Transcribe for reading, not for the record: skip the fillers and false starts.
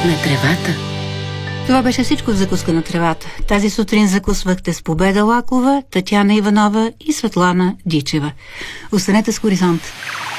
на тревата. Това беше всичко в закуска на тревата. Тази сутрин закусвахте с Победа Лакова, Татяна Иванова и Светлана Дичева. Останете с Хоризонт.